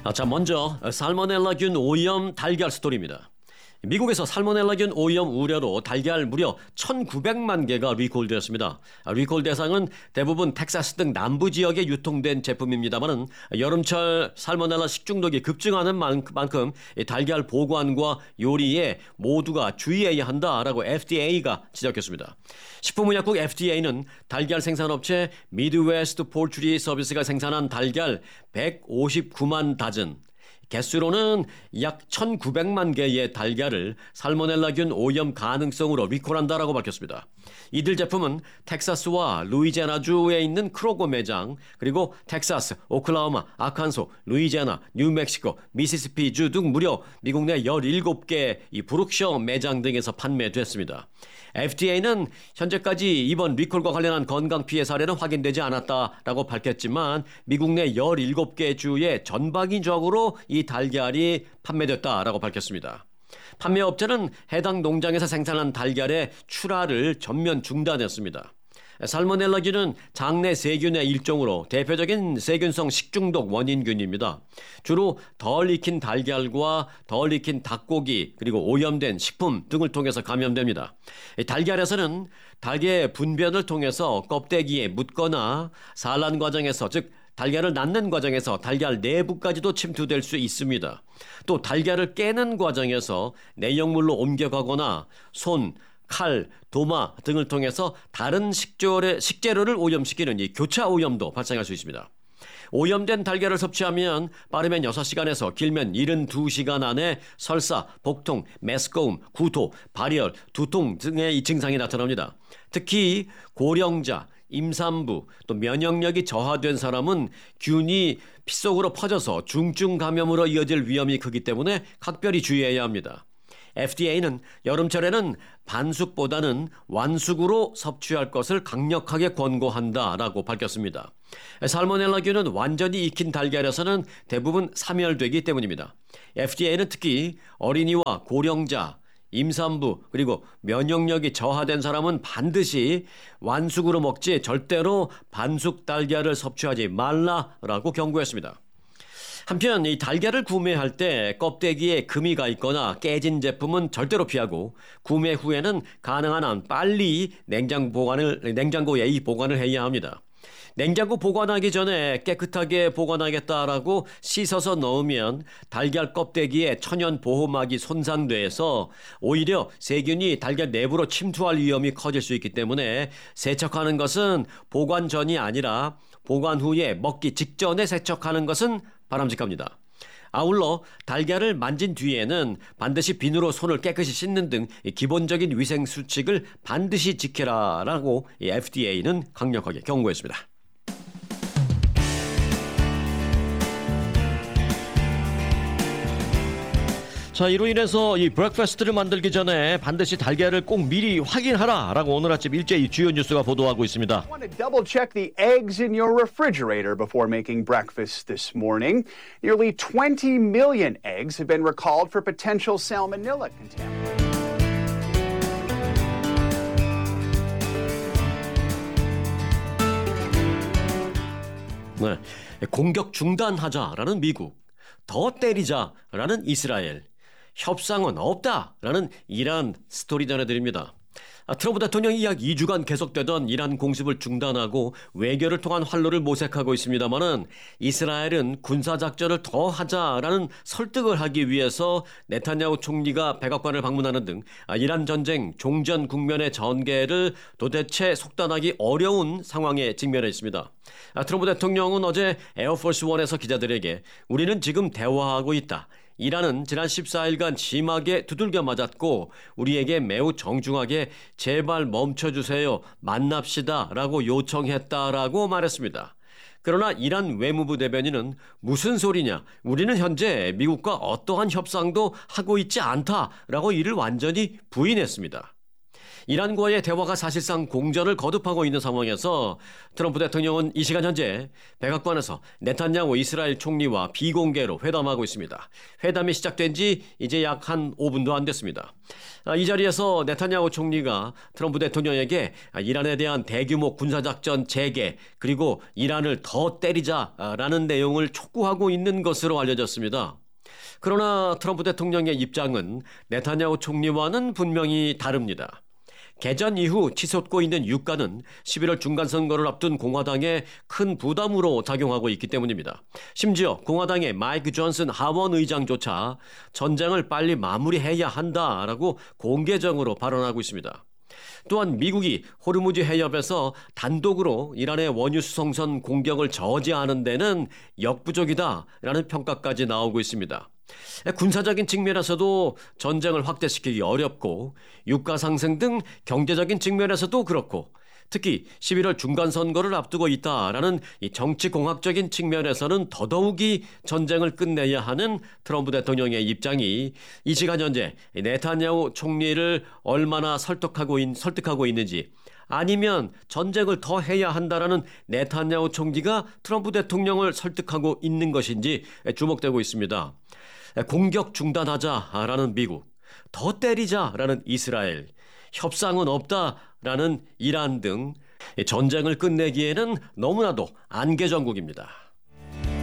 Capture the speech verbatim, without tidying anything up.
아, 자, 먼저 살모넬라균 오염 달걀 스토리입니다. 미국에서 살모넬라균 오염 우려로 달걀 무려 천구백만 개가 리콜되었습니다. 리콜 대상은 대부분 텍사스 등 남부 지역에 유통된 제품입니다만 여름철 살모넬라 식중독이 급증하는 만큼 달걀 보관과 요리에 모두가 주의해야 한다라고 에프디에이가 지적했습니다. 식품의약국 에프디에이는 달걀 생산업체 미드웨스트 폴트리 서비스가 생산한 달걀 백오십구만 다즌, 개수로는 약 천구백만 개의 달걀을 살모넬라균 오염 가능성으로 리콜한다라고 밝혔습니다. 이들 제품은 텍사스와 루이지애나주에 있는 크로거 매장, 그리고 텍사스, 오클라호마, 아칸소, 루이지애나, 뉴멕시코, 미시시피주 등 무려 미국 내 열일곱 개 이 브룩셔 매장 등에서 판매됐습니다. 에프디에이는 현재까지 이번 리콜과 관련한 건강 피해 사례는 확인되지 않았다라고 밝혔지만 미국 내 열일곱 개 주에 전방위적으로 이 달걀이 판매됐다라고 밝혔습니다. 판매업체는 해당 농장에서 생산한 달걀의 출하를 전면 중단했습니다. 살모넬라균은 장내 세균의 일종으로 대표적인 세균성 식중독 원인균입니다. 주로 덜 익힌 달걀과 덜 익힌 닭고기 그리고 오염된 식품 등을 통해서 감염됩니다. 달걀에서는 닭의 분변을 통해서 껍데기에 묻거나 산란 과정에서, 즉 달걀을 낳는 과정에서 달걀 내부까지도 침투될 수 있습니다. 또 달걀을 깨는 과정에서 내용물로 옮겨가거나 손, 칼, 도마 등을 통해서 다른 식재료를, 식재료를 오염시키는 이 교차 오염도 발생할 수 있습니다. 오염된 달걀을 섭취하면 빠르면 여섯 시간에서 길면 칠십이 시간 안에 설사, 복통, 메스꺼움, 구토, 발열, 두통 등의 이 증상이 나타납니다. 특히 고령자, 임산부, 또 면역력이 저하된 사람은 균이 피 속으로 퍼져서 중증 감염으로 이어질 위험이 크기 때문에 각별히 주의해야 합니다. 에프디에이는 여름철에는 반숙보다는 완숙으로 섭취할 것을 강력하게 권고한다라고 밝혔습니다. 살모넬라균은 완전히 익힌 달걀에서는 대부분 사멸되기 때문입니다. 에프디에이는 특히 어린이와 고령자, 임산부 그리고 면역력이 저하된 사람은 반드시 완숙으로 먹지 절대로 반숙 달걀을 섭취하지 말라라고 경고했습니다. 한편 이 달걀을 구매할 때 껍데기에 금이가 있거나 깨진 제품은 절대로 피하고 구매 후에는 가능한 한 빨리 냉장 보관을, 냉장고에 이 보관을 해야 합니다. 냉장고 보관하기 전에 깨끗하게 보관하겠다라고 씻어서 넣으면 달걀 껍데기에 천연 보호막이 손상돼서 오히려 세균이 달걀 내부로 침투할 위험이 커질 수 있기 때문에 세척하는 것은 보관 전이 아니라 보관 후에 먹기 직전에 세척하는 것은 바람직합니다. 아울러 달걀을 만진 뒤에는 반드시 비누로 손을 깨끗이 씻는 등 기본적인 위생 수칙을 반드시 지켜라라고 에프디에이는 강력하게 경고했습니다. 자, 이로 인해서 이 브렉퍼스트를 만들기 전에 반드시 달걀을 꼭 미리 확인하라라고 오늘 아침 일제히 주요 뉴스가 보도하고 있습니다. I want to double check the eggs in your refrigerator before making breakfast this morning. Nearly twenty million eggs have been recalled for potential salmonella contamination. 네, 공격 중단하자라는 미국, 더 때리자라는 이스라엘, 협상은 없다라는 이란 스토리 전해드립니다. 아, 트럼프 대통령이 약 이 주간 계속되던 이란 공습을 중단하고 외교를 통한 활로를 모색하고 있습니다만은 이스라엘은 군사작전을 더 하자라는 설득을 하기 위해서 네타냐후 총리가 백악관을 방문하는 등 이란 전쟁 종전 국면의 전개를 도대체 속단하기 어려운 상황에 직면해 있습니다. 아, 트럼프 대통령은 어제 에어포스 원에서 기자들에게 우리는 지금 대화하고 있다. 이란은 지난 십사 일간 심하게 두들겨 맞았고 우리에게 매우 정중하게 제발 멈춰주세요. 만납시다 라고 요청했다라고 말했습니다. 그러나 이란 외무부 대변인은 무슨 소리냐. 우리는 현재 미국과 어떠한 협상도 하고 있지 않다라고 이를 완전히 부인했습니다. 이란과의 대화가 사실상 공전을 거듭하고 있는 상황에서 트럼프 대통령은 이 시간 현재 백악관에서 네탄야후 이스라엘 총리와 비공개로 회담하고 있습니다. 회담이 시작된 지 이제 약 한 오 분도 안 됐습니다. 이 자리에서 네탄야후 총리가 트럼프 대통령에게 이란에 대한 대규모 군사작전 재개 그리고 이란을 더 때리자라는 내용을 촉구하고 있는 것으로 알려졌습니다. 그러나 트럼프 대통령의 입장은 네탄야후 총리와는 분명히 다릅니다. 개전 이후 치솟고 있는 유가는 십일월 중간선거를 앞둔 공화당에 큰 부담으로 작용하고 있기 때문입니다. 심지어 공화당의 마이크 존슨 하원 의장조차 전쟁을 빨리 마무리해야 한다라고 공개적으로 발언하고 있습니다. 또한 미국이 호르무즈 해협에서 단독으로 이란의 원유 수송선 공격을 저지하는 데는 역부족이다라는 평가까지 나오고 있습니다. 군사적인 측면에서도 전쟁을 확대시키기 어렵고 유가 상승 등 경제적인 측면에서도 그렇고 특히 십일월 중간선거를 앞두고 있다라는 이 정치공학적인 측면에서는 더더욱이 전쟁을 끝내야 하는 트럼프 대통령의 입장이 이 시간 현재 네탄야후 총리를 얼마나 설득하고, 있, 설득하고 있는지 아니면 전쟁을 더 해야 한다라는 네탄야후 총리가 트럼프 대통령을 설득하고 있는 것인지 주목되고 있습니다. 공격 중단하자라는 미국, 더 때리자라는 이스라엘, 협상은 없다라는 이란 등 전쟁을 끝내기에는 너무나도 안개 전국입니다.